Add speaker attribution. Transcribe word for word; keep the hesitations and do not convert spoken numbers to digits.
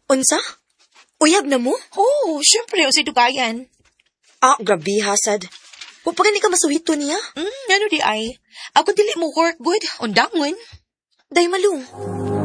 Speaker 1: Unsa? Uyab na mo?
Speaker 2: Oo, oh, syempre, o si Dugayan.
Speaker 1: Ah, grabe hasad. Wa pa gani ka masuhito niya?
Speaker 2: Hmm, ano di ay? Ako dili mo work good, undangon.
Speaker 1: Day Malu,